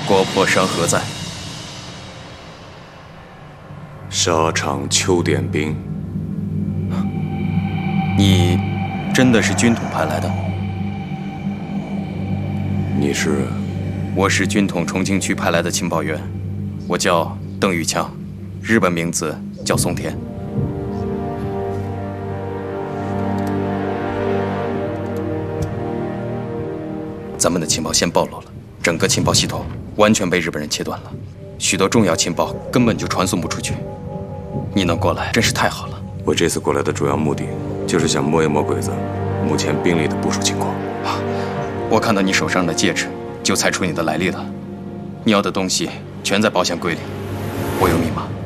国破山河在？ 沙场秋点兵。 你真的是军统派来的？ 你是？ 我是军统重庆区派来的情报员，我叫邓玉强，日本名字叫松田。咱们的情报线暴露了，整个情报系统完全被日本人切断了，许多重要情报根本就传送不出去。你能过来真是太好了。 我这次过来的主要目的，就是想摸一摸鬼子目前兵力的部署情况。 我看到你手上的戒指，就猜出你的来历了。你要的东西全在保险柜里，我有密码。